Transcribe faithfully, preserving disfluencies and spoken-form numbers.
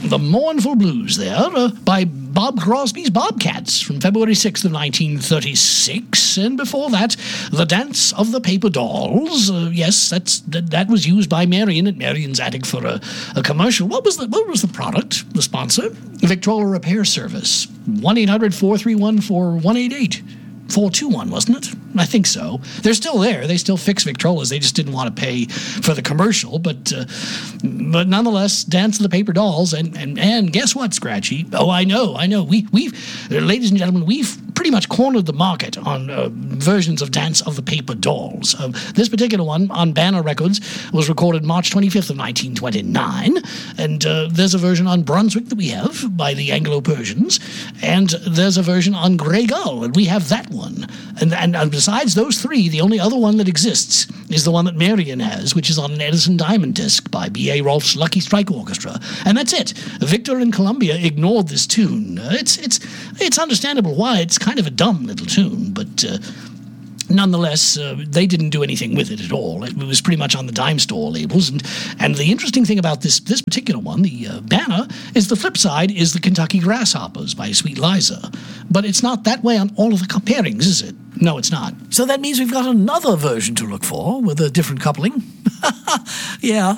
The Mournful Blues there, uh, by Bob Crosby's Bobcats from February sixth of nineteen thirty-six, and before that, The Dance of the Paper Dolls. Uh, yes, that's that, that was used by Marion at Marion's Attic for a, a commercial. What was the what was the product, the sponsor? Victrola Repair Service. one eight hundred four three one four one eight eight. four two one, wasn't it? I think so. They're still there. They still fix Victrolas. They just didn't want to pay for the commercial. But uh, but nonetheless, Dance of the Paper Dolls. And, and, and guess what, Scratchy? Oh, I know, I know. We, we've, uh, ladies and gentlemen, we've pretty much cornered the market on uh, versions of Dance of the Paper Dolls. Uh, this particular one on Banner Records was recorded March twenty-fifth of nineteen twenty-nine. And uh, there's a version on Brunswick that we have by the Anglo-Persians. And there's a version on Grey Gull, and we have that one. And, and, and besides those three, the only other one that exists is the one that Marion has, which is on an Edison Diamond disc by B A Rolfe's Lucky Strike Orchestra. And that's it. Victor and Columbia ignored this tune. Uh, it's it's it's understandable why. It's kind of a dumb little tune, but uh, nonetheless, uh, they didn't do anything with it at all. It was pretty much on the dime store labels. And, and the interesting thing about this this particular one, the uh, Banner, is the flip side is the Kentucky Grasshoppers by Sweet Liza. But it's not that way on all of the pairings, is it? No, it's not. So that means we've got another version to look for with a different coupling. Yeah.